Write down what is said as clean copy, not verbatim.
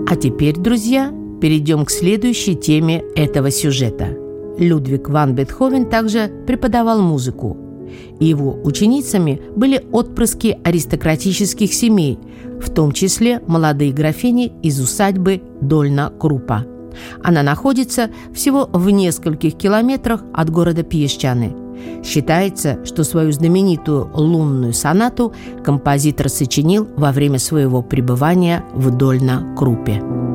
А теперь, друзья, перейдем к следующей теме этого сюжета. Людвиг ван Бетховен также преподавал музыку. Его ученицами были отпрыски аристократических семей, в том числе молодые графини из усадьбы Дольна-Крупа. Она находится всего в нескольких километрах от города Пьесчаны. Считается, что свою знаменитую лунную сонату композитор сочинил во время своего пребывания в Дольна-Крупе.